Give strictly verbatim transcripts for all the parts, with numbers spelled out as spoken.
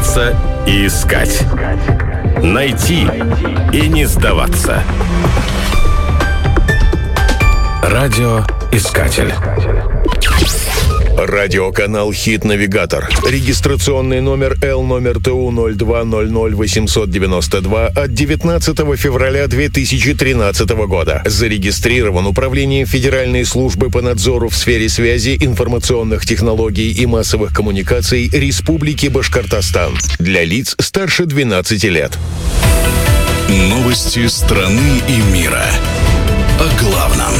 Бояться и искать. Найти и не сдаваться. Радиоискатель. Радиоканал «Хит-навигатор». Регистрационный номер Л номер Т У ноль два ноль ноль восемьсот девяносто два от девятнадцатого февраля две тысячи тринадцатого года. Зарегистрирован Управлением Федеральной службы по надзору в сфере связи, информационных технологий и массовых коммуникаций Республики Башкортостан. Для лиц старше двенадцати лет. Новости страны и мира. О главном.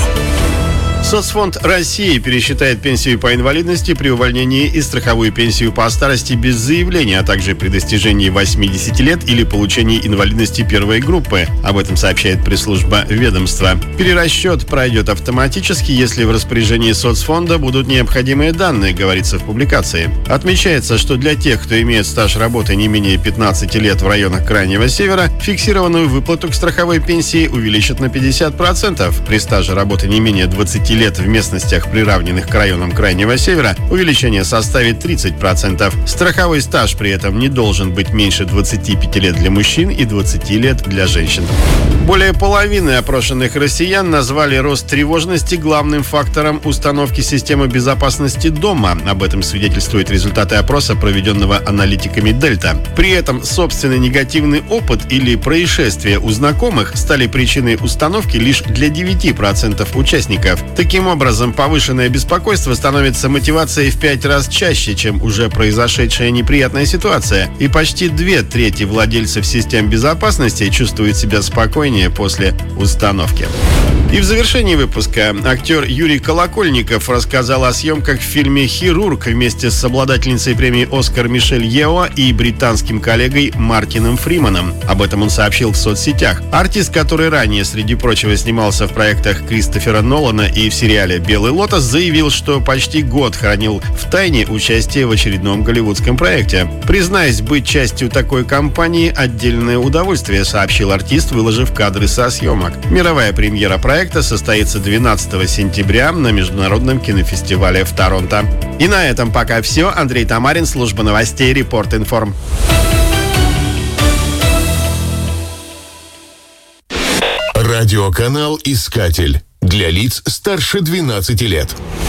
Соцфонд России пересчитает пенсию по инвалидности при увольнении и страховую пенсию по старости без заявления, а также при достижении восьмидесяти лет или получении инвалидности первой группы. Об этом сообщает пресс-служба ведомства. Перерасчет пройдет автоматически, если в распоряжении соцфонда будут необходимые данные, говорится в публикации. Отмечается, что для тех, кто имеет стаж работы не менее пятнадцати лет в районах Крайнего Севера, фиксированную выплату к страховой пенсии увеличат на пятьдесят процентов. При стаже работы не менее двадцати лет в местностях, приравненных к районам Крайнего Севера, увеличение составит тридцать процентов. Страховой стаж при этом не должен быть меньше двадцати пяти лет для мужчин и двадцати лет для женщин. Более половины опрошенных россиян назвали рост тревожности главным фактором установки системы безопасности дома. Об этом свидетельствуют результаты опроса, проведенного аналитиками Дельта. При этом собственный негативный опыт или происшествия у знакомых стали причиной установки лишь для девяти процентов участников. Таким образом, повышенное беспокойство становится мотивацией в пять раз чаще, чем уже произошедшая неприятная ситуация. И почти две трети владельцев систем безопасности чувствуют себя спокойнее после установки. И в завершении выпуска актер Юрий Колокольников рассказал о съемках в фильме «Хирург» вместе с обладательницей премии «Оскар» Мишель Ео и британским коллегой Мартином Фриманом. Об этом он сообщил в соцсетях. Артист, который ранее, среди прочего, снимался в проектах Кристофера Нолана и в сериале «Белый лотос», заявил, что почти год хранил в тайне участие в очередном голливудском проекте. «Признаюсь, быть частью такой компании – отдельное удовольствие», сообщил артист, выложив кадры со съемок. Мировая премьера проекта состоится двенадцатого сентября на Международном кинофестивале в Торонто. И на этом пока все. Андрей Тамарин, служба новостей Репорт Информ. Радиоканал «Искатель». Для лиц старше двенадцати лет.